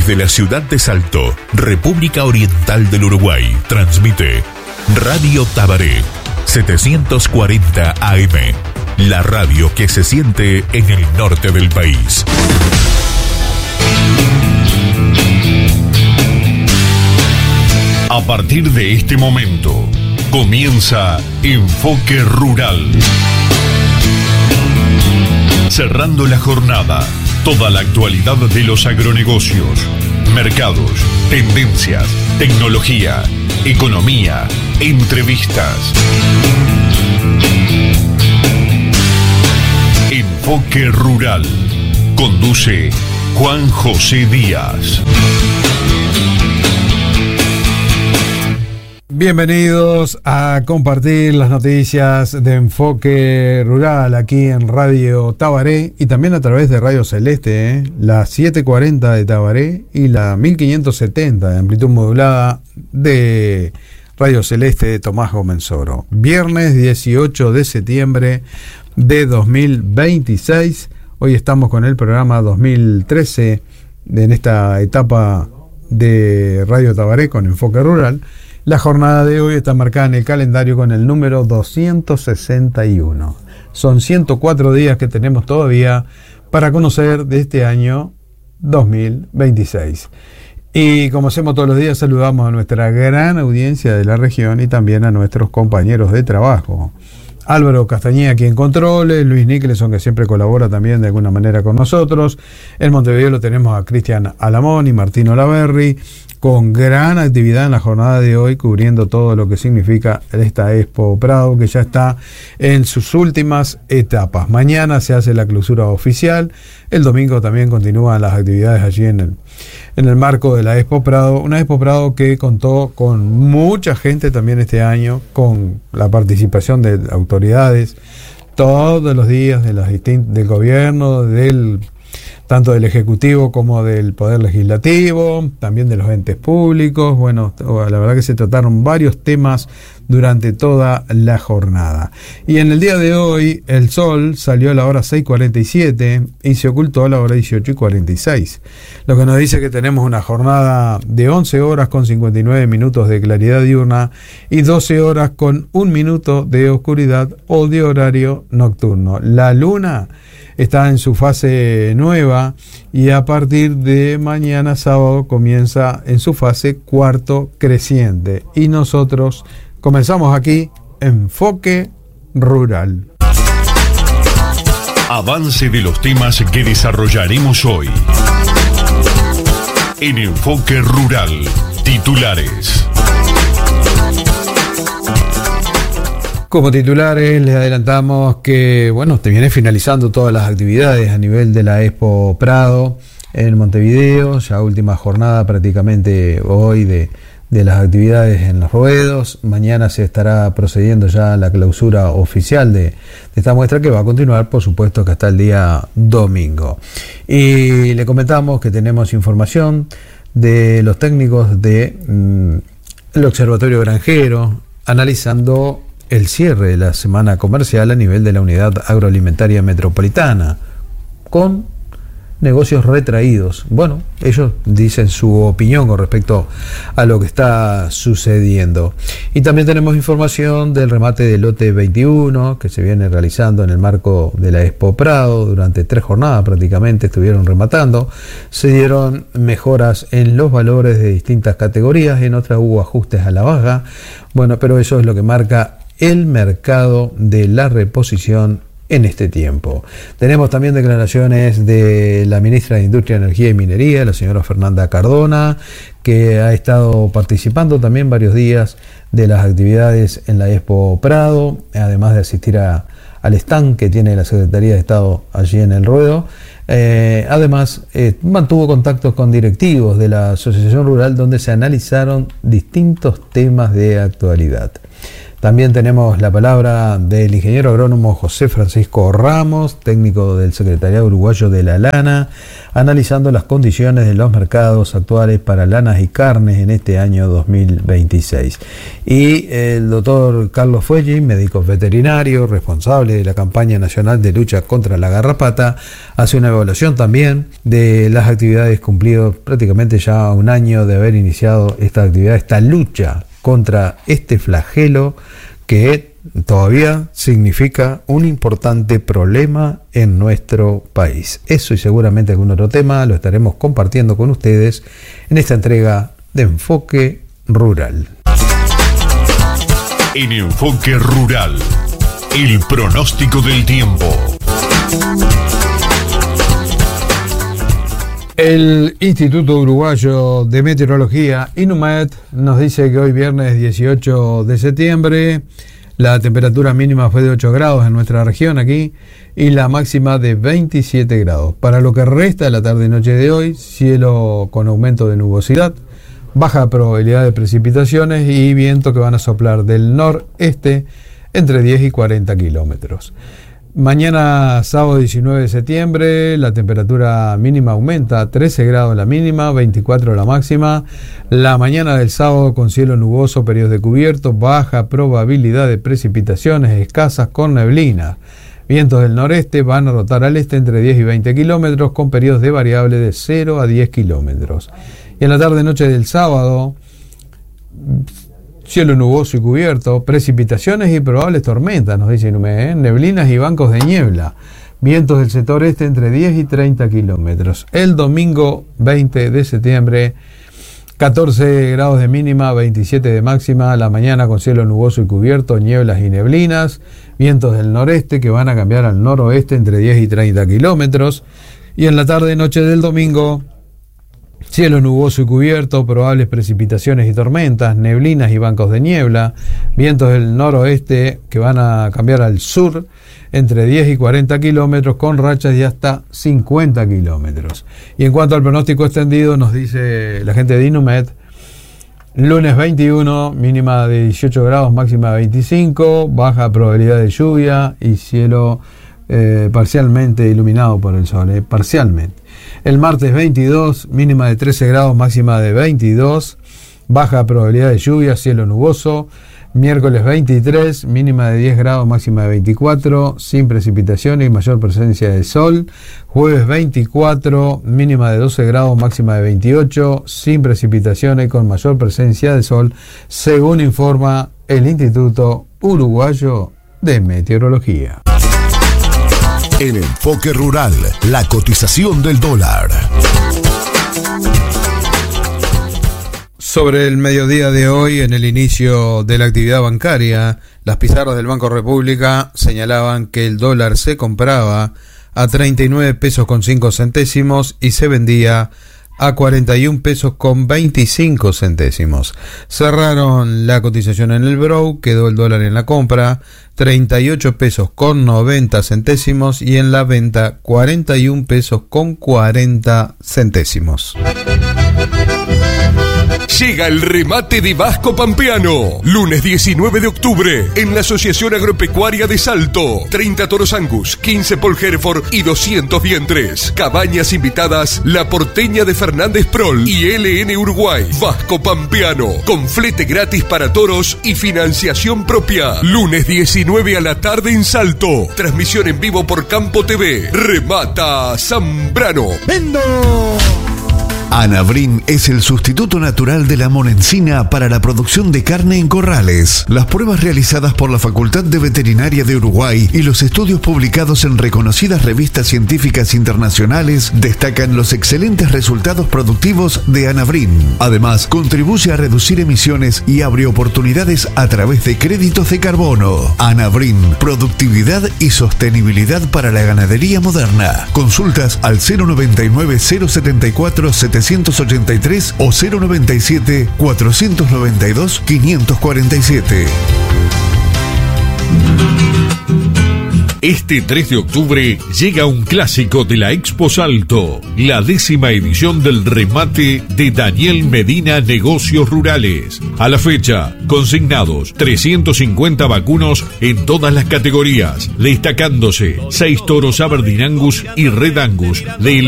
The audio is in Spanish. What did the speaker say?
Desde la ciudad de Salto, República Oriental del Uruguay, transmite Radio Tabaré, 740 AM, la radio que se siente en el norte del país. A partir de este momento, comienza Enfoque Rural. Cerrando la jornada, toda la actualidad de los agronegocios, mercados, tendencias, tecnología, economía, entrevistas. Enfoque Rural. Conduce Juan José Díaz. Bienvenidos a compartir las noticias de Enfoque Rural aquí en Radio Tabaré y también a través de Radio Celeste, la 740 de Tabaré y la 1570 de amplitud modulada de Radio Celeste de Tomás Gómez Oro. Viernes 18 de septiembre de 2026. Hoy estamos con el programa 2013 en esta etapa de Radio Tabaré con Enfoque Rural. La jornada de hoy está marcada en el calendario con el número 261. Son 104 días que tenemos todavía para conocer de este año 2026. Y como hacemos todos los días, saludamos a nuestra gran audiencia de la región y también a nuestros compañeros de trabajo. Álvaro Castañeda aquí en controles, Luis Nicholson que siempre colabora también de alguna manera con nosotros. En Montevideo lo tenemos a Cristian Alamón y Martín Olaverri, con gran actividad en la jornada de hoy, cubriendo todo lo que significa esta Expo Prado, que ya está en sus últimas etapas. Mañana se hace la clausura oficial, el domingo también continúan las actividades allí en el marco de la Expo Prado, una Expo Prado que contó con mucha gente también este año, con la participación de autoridades todos los días de del gobierno, tanto del Ejecutivo como del Poder Legislativo, también de los entes públicos. Bueno, la verdad que se trataron varios temas durante toda la jornada. Y en el día de hoy, el sol salió a la hora 6:47 y se ocultó a la hora 18:46. Lo que nos dice que tenemos una jornada de 11 horas con 59 minutos de claridad diurna y 12 horas con 1 minuto de oscuridad o de horario nocturno. La luna está en su fase nueva y a partir de mañana sábado comienza en su fase cuarto creciente. Y nosotros comenzamos aquí Enfoque Rural. Avance de los temas que desarrollaremos hoy. En Enfoque Rural, titulares. Como titulares les adelantamos que, bueno, te viene finalizando todas las actividades a nivel de la Expo Prado en Montevideo, ya última jornada prácticamente hoy de las actividades en los ruedos. Mañana se estará procediendo ya a la clausura oficial de esta muestra, que va a continuar, por supuesto, que hasta el día domingo. Y le comentamos que tenemos información de los técnicos del Observatorio Granjero analizando el cierre de la semana comercial a nivel de la Unidad Agroalimentaria Metropolitana, con negocios retraídos. Bueno, ellos dicen su opinión con respecto a lo que está sucediendo. Y también tenemos información del remate del lote 21 que se viene realizando en el marco de la Expo Prado. Durante 3 jornadas prácticamente estuvieron rematando. Se dieron mejoras en los valores de distintas categorías, en otras hubo ajustes a la baja. Bueno, pero eso es lo que marca el mercado de la reposición en este tiempo. Tenemos también declaraciones de la ministra de Industria, Energía y Minería, la señora Fernanda Cardona, que ha estado participando también varios días de las actividades en la Expo Prado, además de asistir al stand que tiene la Secretaría de Estado allí en el ruedo. Además, mantuvo contactos con directivos de la Asociación Rural, donde se analizaron distintos temas de actualidad. También tenemos la palabra del ingeniero agrónomo José Francisco Ramos, técnico del Secretariado Uruguayo de la Lana, analizando las condiciones de los mercados actuales para lanas y carnes en este año 2026. Y el doctor Carlos Fueggi, médico veterinario, responsable de la campaña nacional de lucha contra la garrapata, hace una evaluación también de las actividades cumplidas prácticamente ya un año de haber iniciado esta actividad, esta lucha contra este flagelo que todavía significa un importante problema en nuestro país. Eso y seguramente algún otro tema lo estaremos compartiendo con ustedes en esta entrega de Enfoque Rural. En Enfoque Rural, el pronóstico del tiempo. El Instituto Uruguayo de Meteorología, INUMET, nos dice que hoy viernes 18 de septiembre la temperatura mínima fue de 8 grados en nuestra región aquí y la máxima de 27 grados. Para lo que resta de la tarde y noche de hoy, cielo con aumento de nubosidad, baja probabilidad de precipitaciones y vientos que van a soplar del noreste entre 10 y 40 kilómetros. Mañana, sábado 19 de septiembre, la temperatura mínima aumenta, 13 grados la mínima, 24 la máxima. La mañana del sábado con cielo nuboso, periodos de cubierto, baja probabilidad de precipitaciones escasas con neblina. Vientos del noreste van a rotar al este entre 10 y 20 kilómetros con periodos de variable de 0 a 10 kilómetros. Y en la tarde-noche del sábado, cielo nuboso y cubierto, precipitaciones y probables tormentas, nos dice INUMET, neblinas y bancos de niebla. Vientos del sector este entre 10 y 30 kilómetros. El domingo 20 de septiembre, 14 grados de mínima, 27 de máxima. La mañana con cielo nuboso y cubierto, nieblas y neblinas. Vientos del noreste que van a cambiar al noroeste entre 10 y 30 kilómetros. Y en la tarde-noche del domingo, cielo nuboso y cubierto, probables precipitaciones y tormentas, neblinas y bancos de niebla, vientos del noroeste que van a cambiar al sur entre 10 y 40 kilómetros con rachas de hasta 50 kilómetros. Y en cuanto al pronóstico extendido, nos dice la gente de INUMET, lunes 21, mínima de 18 grados, máxima de 25, baja probabilidad de lluvia y cielo parcialmente iluminado por el sol, parcialmente. El martes 22, mínima de 13 grados, máxima de 22, baja probabilidad de lluvia, cielo nuboso. Miércoles 23, mínima de 10 grados, máxima de 24, sin precipitaciones y mayor presencia de sol. Jueves 24, mínima de 12 grados, máxima de 28, sin precipitaciones y con mayor presencia de sol, según informa el Instituto Uruguayo de Meteorología. En Enfoque Rural, la cotización del dólar. Sobre el mediodía de hoy, en el inicio de la actividad bancaria, las pizarras del Banco República señalaban que el dólar se compraba a 39 pesos con 5 centésimos y se vendía a 41 pesos con 25 centésimos. Cerraron la cotización en el Brow, quedó el dólar en la compra 38 pesos con 90 centésimos y en la venta 41 pesos con 40 centésimos. Llega el remate de Vasco Pampeano. Lunes 19 de octubre en la Asociación Agropecuaria de Salto. 30 toros Angus, 15 Paul Hereford y 200 vientres. Cabañas invitadas La Porteña de Fernández Prol y LN Uruguay. Vasco Pampeano, con flete gratis para toros y financiación propia. Lunes 19 a la tarde en Salto. Transmisión en vivo por Campo TV. Remata Zambrano. ¡Vendo! Anabrin es el sustituto natural de la monencina para la producción de carne en corrales. Las pruebas realizadas por la Facultad de Veterinaria de Uruguay y los estudios publicados en reconocidas revistas científicas internacionales destacan los excelentes resultados productivos de Anabrin. Además, contribuye a reducir emisiones y abre oportunidades a través de créditos de carbono. Anabrin, productividad y sostenibilidad para la ganadería moderna. Consultas al 099 074 783 o 097 492 547. Este 3 de octubre llega un clásico de la Expo Salto, la 10ª edición del remate de Daniel Medina Negocios Rurales. A la fecha, consignados 350 vacunos en todas las categorías, destacándose 6 toros Aberdeen Angus y Red Angus del